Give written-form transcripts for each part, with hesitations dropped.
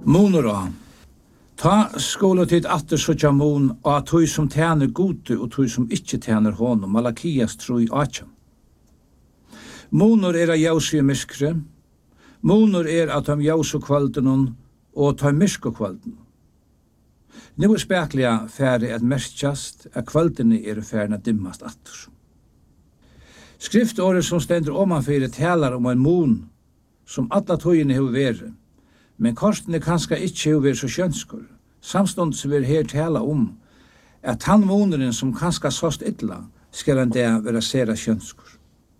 Munur á. Ta skóla tid atter søtja mun og tøy som tjener gode og tøy som ikke tjener honom. Malakias 3:18. Munur a jaus i myskre. Munur at de jaus og kvölden og ta mysk og kvölden. Nu spekliga færre at merkjast at kvöldene færre at dimmast atter. Skriftåret som stender omanfyrir talar om en mun som alla tøyene hever vere. Men kortene kanskje ikke hever så skjønskur. Samstånds vil her tala om at han muneren som kanskje såst illa skal han det være sera skjønskur.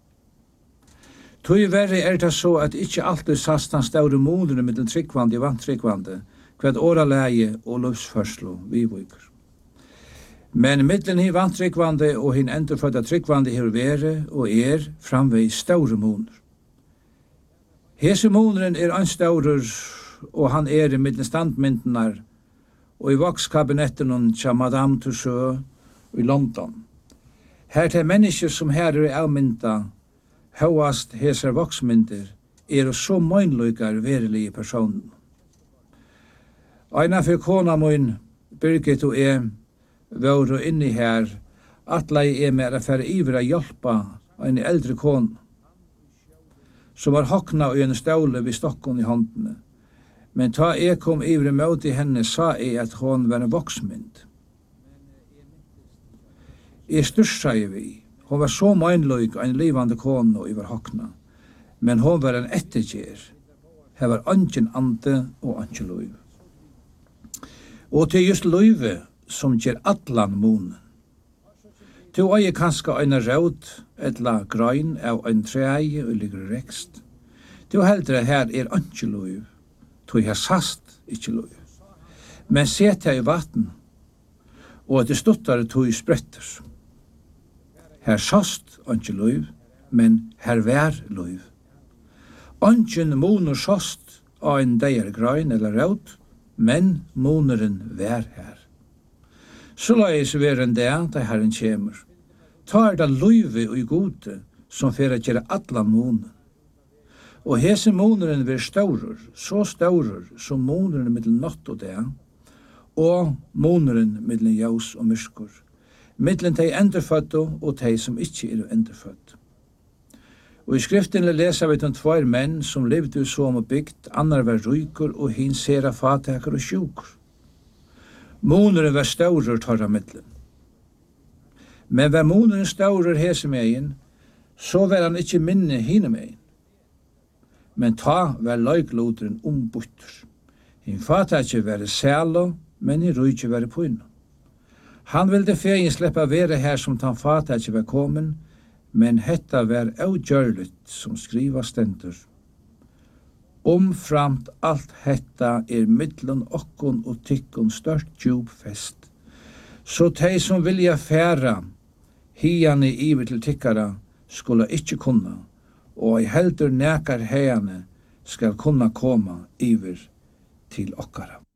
Tøy verre det så at ikke alltid sastan staure muneren mellom tryggvande og vantryggvande, kvad åraleie og løvsførslo vi viker. Men middelen hi vantryggvande og hin endurfødda tryggvande hever vere og framvei staure muner. Hese muneren ein staurer og han i middelen standmyndenar og i vokskabinetten tja Madame Tussauds i London. Her til mennesker som her avmynda, høyast heser voksmynder, så møgnløykar verilige personer. Eina for kona mun, Birgit og var inni her, atlei med å fære iver a hjelpa en eldre kone, som var hokna og en ståle vid stokken i håndene. Men ta kom iver mot i henne, sa at hon var en voksmynd. Styrsa vi. Hon var så møgnløyk en livande kone og iver hokna. Men hon var en ettergjer. Her var anken ande og anken løyv. Og til just løyve som gjer allan munen. Til å kanskje en rød etla grøyn av en treie og ligger rekst. Til heldre her anken løyv. Tog her sast ikkje løy. Men set jeg i vatten, og det stuttare tog spretter. Her sast ikkje løy, men her vær løy. Anken moner sast av en deier grøyn eller rød, men moneren vær her. Så løys vær en det, da herren kjemer. Ta det løyve og i gode, som fyrir at gjøre atlan monen. Og hese moneren vil staurur, så staurur som moneren middel natt og det, og moneren middel jaus og myrskur, middelen tei endurfødde og tei som ikkje endurfødde. Og i skriften leser vi om 2 menn som levde som og bygd, annar var rykur og hin sera fatakar og sjukur. Moneren var staurur tarra middelen. Men var moneren staurur hese megin, så var han ikkje minne hine megin. Men ta var løykloderen ombutter. Hin fata ikkje være sælo, men hin rujtje være pøyna. Han ville fegin sleppa være her som ta fata ikkje var komen, men hetta var avgjørligt som skriva stendur. Omframt alt hetta middelen okkon og tykkon størt djup fest. Så tei som vilja færa hiane iver til tykkara skulle ikkje kunna, og I heldur nekar heiane skal kunna koma iver til okkara.